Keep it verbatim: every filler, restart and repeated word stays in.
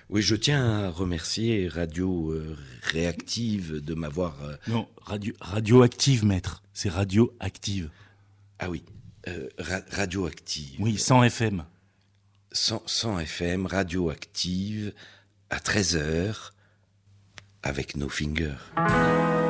Oui, je tiens à remercier Radio euh, Réactive de m'avoir... euh, Non, radio, radioactive, maître. C'est radioactive. Ah oui, euh, ra- Radioactive. Oui, sans F M. cent, cent F M, Radioactive, à treize heures, avec No Finger.